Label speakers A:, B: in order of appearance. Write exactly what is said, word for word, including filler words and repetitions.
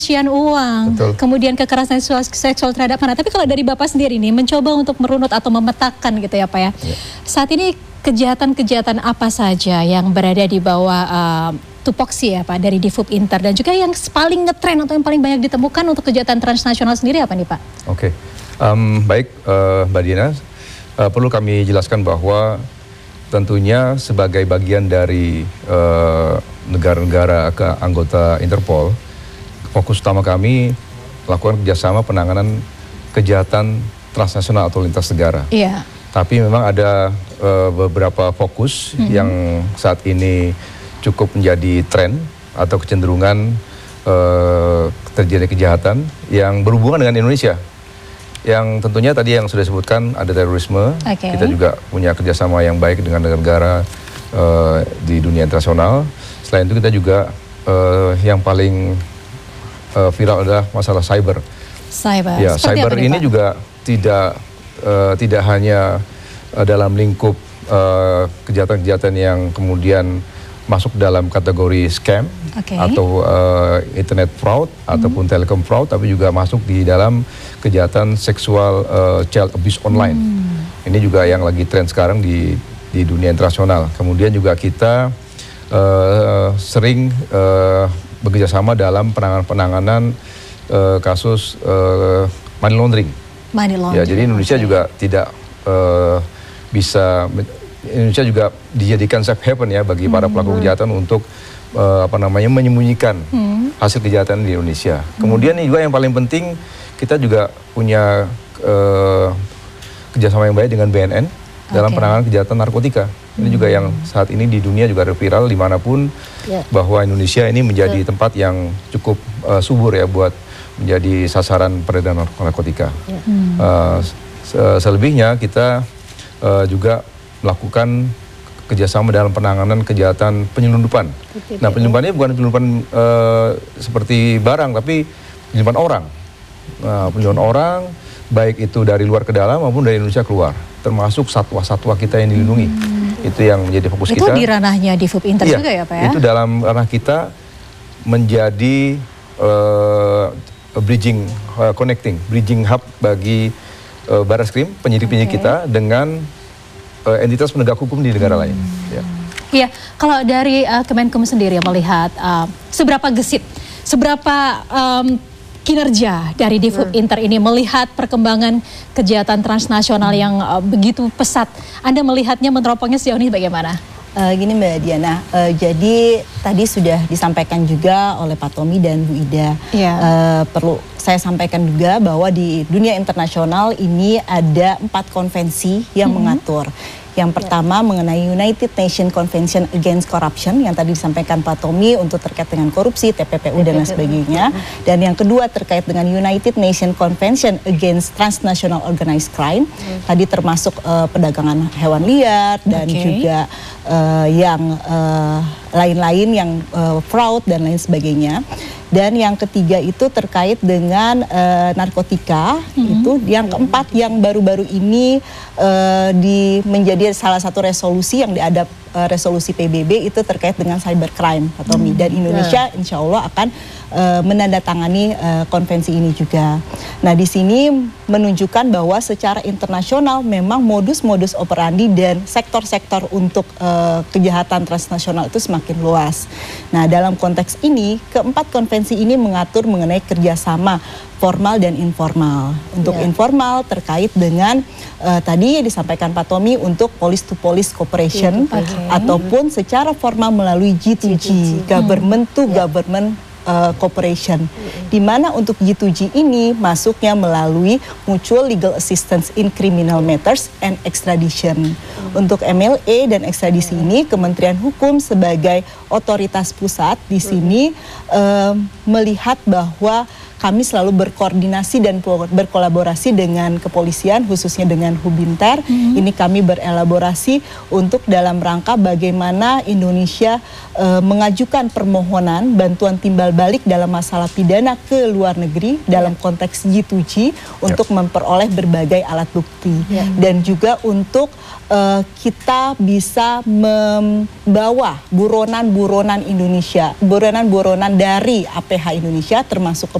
A: pencucian uang, betul, kemudian kekerasan seksual terhadap anak. Tapi kalau dari Bapak sendiri nih, mencoba untuk merunut atau memetakan gitu ya Pak ya, ya. Saat ini kejahatan-kejahatan apa saja yang berada di bawah uh, tupoksi ya Pak dari Divup Inter, dan juga yang paling ngetren atau yang paling banyak ditemukan untuk kejahatan transnasional sendiri apa nih Pak?
B: Oke, okay. um, baik uh, Mbak Diana, uh, perlu kami jelaskan bahwa tentunya sebagai bagian dari negara-negara uh, anggota Interpol, fokus utama kami melakukan kerjasama penanganan kejahatan transnasional atau lintas negara.
A: Iya.
B: Tapi memang ada uh, beberapa fokus mm-hmm. yang saat ini cukup menjadi tren atau kecenderungan uh, terjadi kejahatan yang berhubungan dengan Indonesia. Yang tentunya tadi yang sudah disebutkan ada terorisme. Okay. Kita juga punya kerjasama yang baik dengan negara-negara uh, di dunia internasional. Selain itu kita juga uh, yang paling Uh, viral adalah masalah cyber.
A: Cyber.
B: Ya,
A: Seperti
B: cyber ini Pak? juga tidak uh, tidak hanya uh, dalam lingkup kejahatan-kejahatan uh, yang kemudian masuk dalam kategori scam okay. atau uh, internet fraud mm-hmm. ataupun telecom fraud, tapi juga masuk di dalam kejahatan seksual uh, child abuse online. Mm. Ini juga yang lagi tren sekarang di di dunia internasional. Kemudian juga kita uh, sering uh, bekerjasama dalam penanganan-penanganan uh, kasus uh, money laundering.
A: Money laundering.
B: Ya, jadi Indonesia okay. juga tidak uh, bisa, Indonesia juga dijadikan safe haven ya bagi hmm. para pelaku kejahatan untuk uh, apa namanya menyembunyikan hmm. hasil kejahatan di Indonesia. Hmm. Kemudian juga yang paling penting, kita juga punya uh, kerjasama yang baik dengan B N N dalam okay. penanganan kejahatan narkotika. Ini hmm. juga yang saat ini di dunia juga viral dimanapun yeah. bahwa Indonesia ini menjadi yeah. tempat yang cukup uh, subur ya buat menjadi sasaran peredaran narkotika. Yeah. Hmm. Uh, selebihnya kita uh, juga melakukan kerjasama dalam penanganan kejahatan penyelundupan. Betul, nah penyelundupannya bukan penyelundupan uh, seperti barang, tapi penyelundupan orang. Nah, penyelundupan orang baik itu dari luar ke dalam maupun dari Indonesia keluar, termasuk satwa-satwa kita yang dilindungi. Hmm. Itu yang menjadi fokus
A: itu
B: kita.
A: Itu di ranahnya Divup Inter iya, juga ya Pak ya?
B: Itu dalam ranah kita menjadi uh, bridging, uh, connecting, bridging hub bagi uh, Barreskrim, penyidik-penyidik okay. kita dengan uh, entitas penegak hukum di negara hmm. lain. Ya.
A: Iya, kalau dari uh, Kemenkum sendiri melihat uh, seberapa gesit, seberapa um, kinerja dari Divup hmm. Inter ini melihat perkembangan kejahatan transnasional hmm. yang uh, begitu pesat. Anda melihatnya, meneropongnya sejauh ini bagaimana?
C: Uh, gini Mbak Diana, uh, jadi tadi sudah disampaikan juga oleh Pak Tommy dan Bu Ida. Yeah. Uh, perlu saya sampaikan juga bahwa di dunia internasional ini ada empat konvensi yang hmm. mengatur. Yang pertama yeah. mengenai United Nations Convention Against Corruption yang tadi disampaikan Pak Tommy untuk terkait dengan korupsi, T P P U dan lain sebagainya. Dan yang kedua terkait dengan United Nations Convention Against Transnational Organized Crime. Mm. Tadi termasuk uh, perdagangan hewan liar dan okay. juga uh, yang lain-lain uh, yang uh, fraud dan lain sebagainya. Dan yang ketiga itu terkait dengan uh, narkotika, mm-hmm. itu yang keempat yang baru-baru ini uh, di menjadi salah satu resolusi yang diadap uh, resolusi P B B itu terkait dengan cybercrime atau mm-hmm. dan Indonesia yeah. insya Allah akan uh, menandatangani uh, konvensi ini juga. Nah di sini menunjukkan bahwa secara internasional memang modus-modus operandi dan sektor-sektor untuk uh, kejahatan transnasional itu semakin luas. Nah dalam konteks ini keempat konvensi ini mengatur mengenai kerjasama formal dan informal. Untuk yeah. informal terkait dengan uh, tadi disampaikan Pak Tommy untuk police to police cooperation okay. ataupun secara formal melalui G to G, G, government to yeah. government uh, cooperation. Mm-hmm. Di mana untuk G to G ini masuknya melalui mutual legal assistance in criminal matters and extradition. Mm-hmm. Untuk M L A dan ekstradisi mm-hmm. ini Kementerian Hukum sebagai otoritas pusat di sini mm-hmm. uh, melihat bahwa kami selalu berkoordinasi dan berkolaborasi dengan kepolisian, khususnya dengan Hubinter. Mm-hmm. Ini kami berelaborasi untuk dalam rangka bagaimana Indonesia uh, mengajukan permohonan bantuan timbal balik dalam masalah pidana ke luar negeri dalam konteks G dua G untuk yeah. memperoleh berbagai alat bukti. Yeah. Dan juga untuk uh, kita bisa membawa buronan-buronan Indonesia, buronan-buronan dari A P H Indonesia termasuk